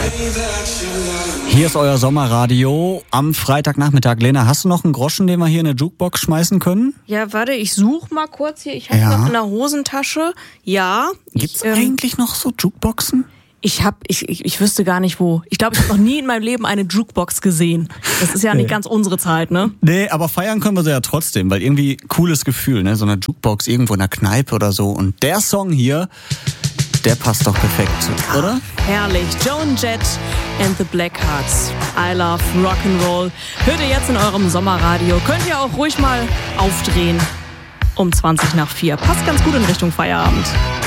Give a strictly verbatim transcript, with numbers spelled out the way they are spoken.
Hier ist euer Sommerradio am Freitagnachmittag. Lena, hast du noch einen Groschen, den wir hier in eine Jukebox schmeißen können? Ja, warte, ich suche mal kurz hier. Ich habe Ja. noch in der Hosentasche. Ja. Gibt's ich, ähm, eigentlich noch so Jukeboxen? Ich hab, ich, ich, ich wüsste gar nicht wo. Ich glaube, ich habe noch nie in meinem Leben eine Jukebox gesehen. Das ist ja nicht ganz unsere Zeit, ne? Nee, aber feiern können wir sie ja trotzdem, weil irgendwie cooles Gefühl, ne? So eine Jukebox irgendwo in einer Kneipe oder so. Und der Song hier, der passt doch perfekt, oder? Herrlich. Joan Jett and the Blackhearts. I love Rock'n'Roll. Hört ihr jetzt in eurem Sommerradio. Könnt ihr auch ruhig mal aufdrehen um zwanzig nach vier. Passt ganz gut in Richtung Feierabend.